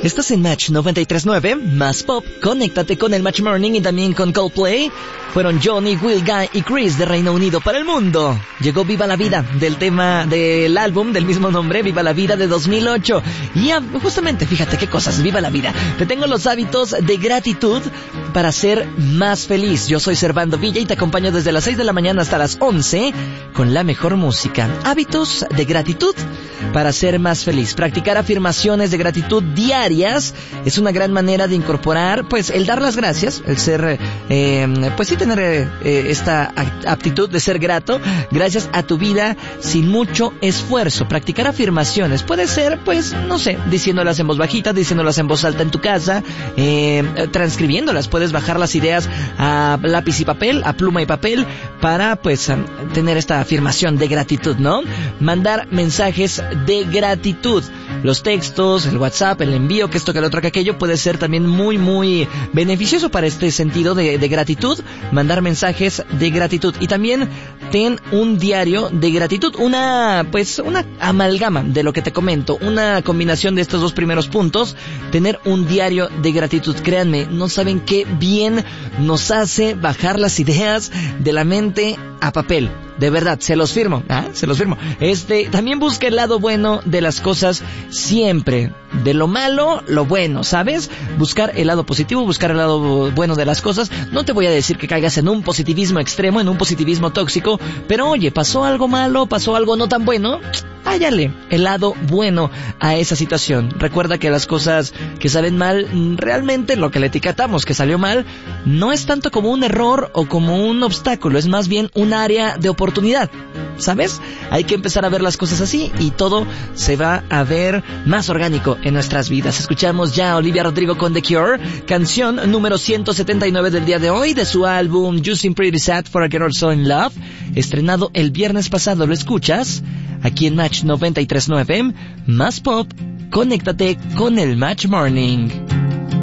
Estás en Match 93.9, más pop. Conéctate con el Match Morning y también con Coldplay. Fueron Johnny, Will, Guy y Chris de Reino Unido para el mundo. Llegó Viva la Vida, del tema del álbum del mismo nombre, Viva la Vida de 2008. Y justamente, fíjate qué cosas, Viva la Vida. Te tengo los hábitos de gratitud para ser más feliz. Yo soy Servando Villa y te acompaño desde las 6 de la mañana hasta las 11 con la mejor música. Hábitos de gratitud para ser más feliz. Practicar afirmaciones de gratitud diarias es una gran manera de incorporar, pues, el dar las gracias, el ser, pues sí, tener esta aptitud de ser grato gracias a tu vida sin mucho esfuerzo. Practicar afirmaciones puede ser, pues, no sé, diciéndolas en voz bajita, diciéndolas en voz alta en tu casa, transcribiéndolas. Puedes bajar las ideas a lápiz y papel, a pluma y papel, para, pues, tener esta afirmación de gratitud, ¿no? Mandar mensajes de gratitud. Los textos, el WhatsApp, el envío, que esto, que lo otro, que aquello, puede ser también muy, muy beneficioso para este sentido de gratitud. Mandar mensajes de gratitud. Y también ten un diario de gratitud. Una amalgama de lo que te comento. Una combinación de estos dos primeros puntos. Tener un diario de gratitud. Créanme, no saben qué bien nos hace bajar las ideas de la mente a papel. De verdad, se los firmo, se los firmo. También busca el lado bueno de las cosas siempre. De lo malo, lo bueno, ¿sabes? Buscar el lado positivo, buscar el lado bueno de las cosas. No te voy a decir que caigas en un positivismo extremo, en un positivismo tóxico, pero oye, pasó algo malo, pasó algo no tan bueno, hállale el lado bueno a esa situación. Recuerda que las cosas que salen mal, realmente lo que le etiquetamos que salió mal, no es tanto como un error o como un obstáculo, es más bien un área de oportunidad, ¿sabes? Hay que empezar a ver las cosas así y todo se va a ver más orgánico en nuestras vidas. Escuchamos ya a Olivia Rodrigo con The Cure, canción número 179 del día de hoy, de su álbum You Seem Pretty Sad for a Girl So in Love, estrenado el viernes pasado. Lo escuchas aquí en Match 93.9, más pop. Conéctate con el Match Morning.